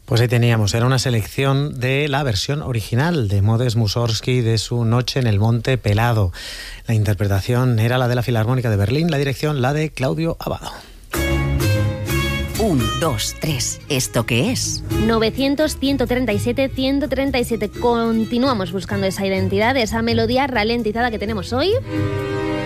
Pues ahí teníamos, era una selección de la versión original de Modest Mussorgsky de su Noche en el Monte Pelado. La interpretación era la de la Filarmónica de Berlín, la dirección la de Claudio Abbado. 1, 2, 3. ¿Esto qué es? 900-137-137. Continuamos buscando esa identidad, esa melodía ralentizada que tenemos hoy.